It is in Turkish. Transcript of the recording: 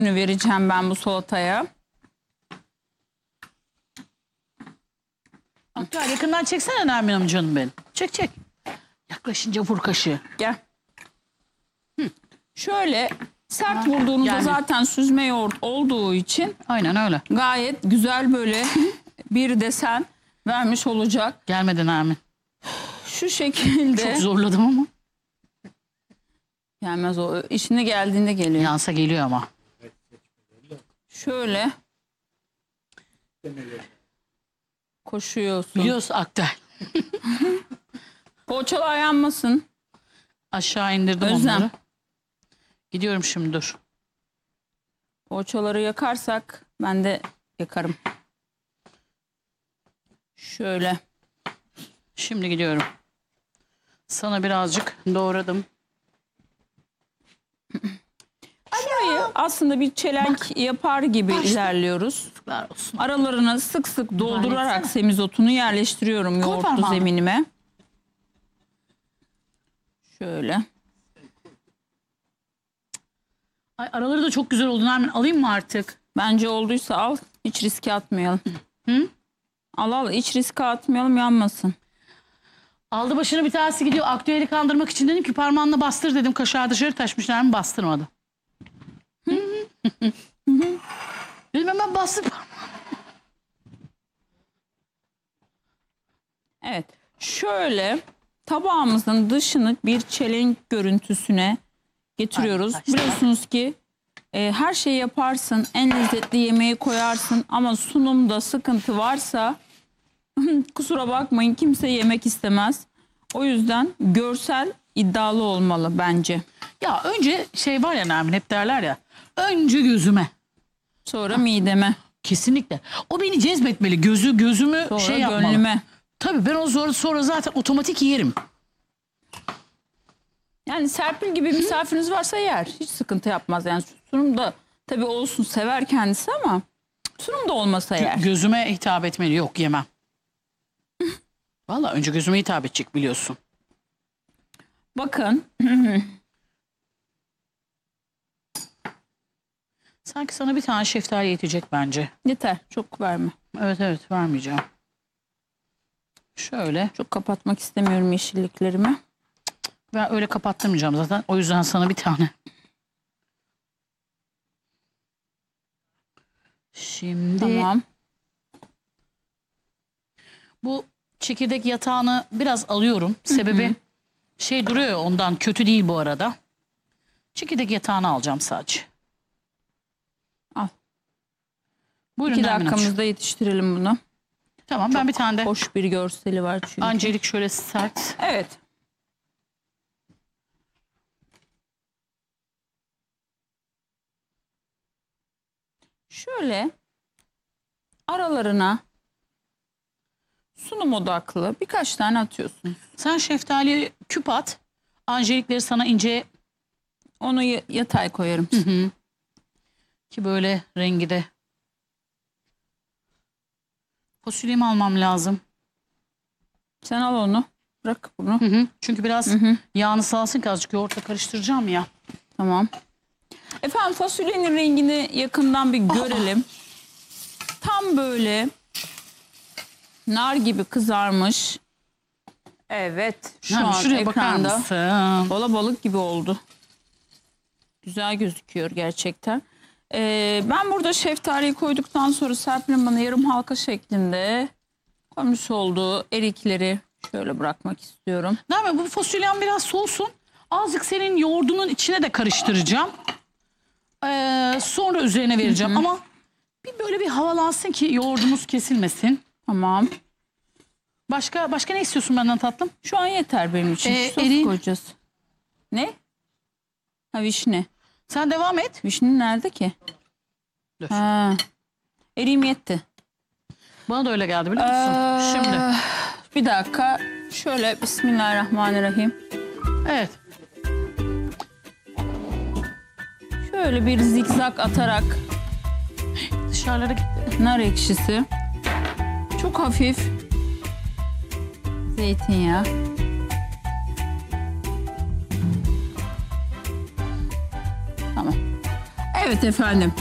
vereceğim ben bu salataya. Hatta yakından çeksene Nermin Hanım canım benim. Çek çek. Yaklaşınca vur kaşığı. Gel. Şöyle sert vurduğunuzda Yani. zaten süzme yoğurt olduğu için Aynen öyle. gayet güzel böyle bir desen vermiş olacak. Gelmedi Nermin. Şu şekilde. Çok zorladım ama. Gelmez o. İşine geldiğinde geliyor. Yansa geliyor ama. Şöyle. Koşuyorsun. Biliyoruz Aktay. Poğaçalar yanmasın. Aşağı indirdim Özlem. onları. Gidiyorum şimdi dur. Poğaçaları yakarsak ben de yakarım. Şöyle. Şimdi gidiyorum. Sana birazcık doğradım. Şurayı aslında bir çelenk yapar gibi ilerliyoruz. Ver olsun. Aralarını sık sık doldurarak etsene. semizotunu yerleştiriyorum yoğurtlu parmağını. zeminime. Şöyle. Ay, araları da çok güzel oldu Nermin. Alayım mı artık? Bence olduysa al. Hiç riske atmayalım. Hı? Al hiç riske atmayalım, yanmasın. Aldı başını bir tanesi gidiyor. Aktüeli kandırmak için dedim ki parmağınla bastır dedim. Kaşığa dışarı taşmış Nermin, bastırmadı. Dedim hemen bastır. Evet. Şöyle tabağımızın dışını bir çelenk görüntüsüne getiriyoruz. Ay, Biliyorsunuz ki her şeyi yaparsın, en lezzetli yemeği koyarsın ama sunumda sıkıntı varsa kusura bakmayın, kimse yemek istemez. O yüzden görsel iddialı olmalı bence. Ya önce şey var ya Nermin, hep derler ya. Önce gözüme. Sonra mideme, Kesinlikle. O beni cezbetmeli. Gözümü sonra şey yapmalı. gönlüme. Tabii ben o sonra zaten otomatik yerim. Yani Serpil gibi misafiriniz varsa yer. Hiç sıkıntı yapmaz. Yani sunumda tabii olsun, sever kendisi ama sunumda olmasa yer. Gözüme hitap etmeli. Yok, yemem. Vallahi önce gözüme hitap edecek, biliyorsun. Bakın. Sanki sana bir tane şeftali yetecek bence. Yeter. Çok verme. Evet vermeyeceğim. Şöyle. Çok kapatmak istemiyorum yeşilliklerimi. Ben öyle kapattırmayacağım zaten. O yüzden sana bir tane. Şimdi Tamam. bu çekirdek yatağını biraz alıyorum. Sebebi şey duruyor ya, ondan. Kötü değil bu arada. Çekirdek yatağını alacağım sadece. Al. Buyurun 2 Nermin Hanım. dakikamızda yetiştirelim bunu. Tamam, ben bir tane de Hoş bir görseli var çünkü. Ancelik şöyle sert. Evet. Şöyle aralarına sunum odaklı birkaç tane atıyorsun. Sen şeftali küp at. Ancelikleri sana ince Onu yatay koyarım. ki böyle rengi de. Fasulyemi almam lazım. Sen al onu. Bırak bunu. Çünkü biraz yağını salsın ki azıcık yoğurtla karıştıracağım ya. Tamam. Efendim fasulyenin rengini yakından bir görelim. Tam böyle nar gibi kızarmış. Evet. Şu Nermin, an şuraya bakar ekranda mısın? balık gibi oldu. Güzel gözüküyor gerçekten. Ben burada şeftaliyi koyduktan sonra Serpil'in bana yarım halka şeklinde koymuş olduğu erikleri şöyle bırakmak istiyorum. Nermin, bu fasulyem biraz soğusun. Azıcık senin yoğurdunun içine de karıştıracağım. Sonra üzerine vereceğim ama bir böyle bir havalansın ki yoğurdumuz kesilmesin. Tamam. Başka ne istiyorsun benden tatlım? Şu an yeter benim için. Sos eriğin- koyacağız. Ne? Ha, vişne. Sen devam et. Vişne nerede ki? Dur. Ha. Eriğim yetti. Bana da öyle geldi, biliyor musun? Şimdi. Bir dakika. Şöyle Bismillahirrahmanirrahim. Evet. Şöyle bir zikzak atarak Dışarılara gitti. nar ekşisi. Çok hafif zeytinyağı. Tamam. Evet efendim.